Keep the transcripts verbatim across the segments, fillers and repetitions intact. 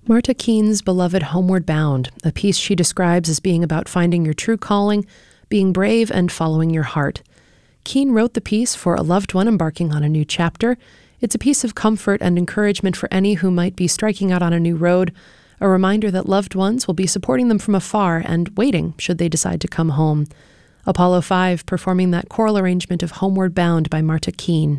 Marta Keene's beloved Homeward Bound, a piece she describes as being about finding your true calling, being brave, and following your heart. Keene wrote the piece for a loved one embarking on a new chapter. It's a piece of comfort and encouragement for any who might be striking out on a new road, a reminder that loved ones will be supporting them from afar and waiting should they decide to come home. Apollo five performing that choral arrangement of Homeward Bound by Marta Keene.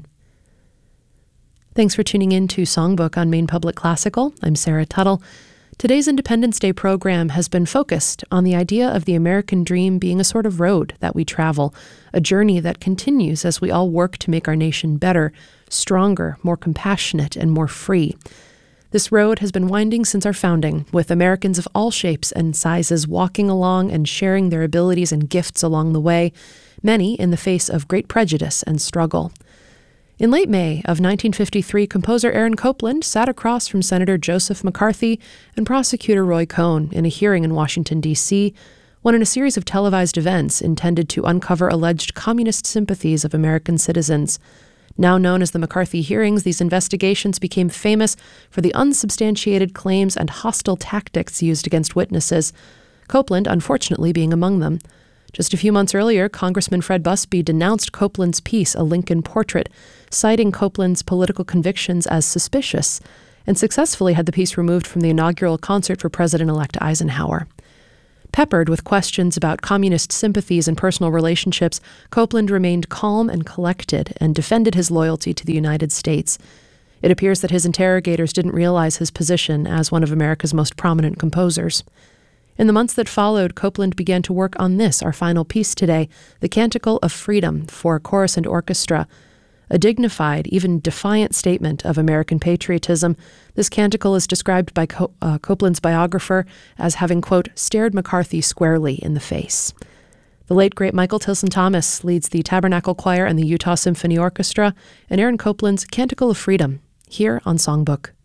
Thanks for tuning in to Songbook on Maine Public Classical. I'm Sarah Tuttle. Today's Independence Day program has been focused on the idea of the American dream being a sort of road that we travel, a journey that continues as we all work to make our nation better, stronger, more compassionate, and more free. This road has been winding since our founding, with Americans of all shapes and sizes walking along and sharing their abilities and gifts along the way, many in the face of great prejudice and struggle. In late May of nineteen fifty-three, composer Aaron Copland sat across from Senator Joseph McCarthy and prosecutor Roy Cohn in a hearing in Washington, D C, one in a series of televised events intended to uncover alleged communist sympathies of American citizens. Now known as the McCarthy hearings, these investigations became famous for the unsubstantiated claims and hostile tactics used against witnesses, Copland unfortunately being among them. Just a few months earlier, Congressman Fred Busby denounced Copland's piece, A Lincoln Portrait, citing Copland's political convictions as suspicious, and successfully had the piece removed from the inaugural concert for President-elect Eisenhower. Peppered with questions about communist sympathies and personal relationships, Copland remained calm and collected and defended his loyalty to the United States. It appears that his interrogators didn't realize his position as one of America's most prominent composers. In the months that followed, Copland began to work on this, our final piece today, the Canticle of Freedom for chorus and orchestra. A dignified, even defiant statement of American patriotism, this canticle is described by Co- uh, Copland's biographer as having, quote, stared McCarthy squarely in the face. The late, great Michael Tilson Thomas leads the Tabernacle Choir and the Utah Symphony Orchestra, and Aaron Copland's Canticle of Freedom, here on Songbook.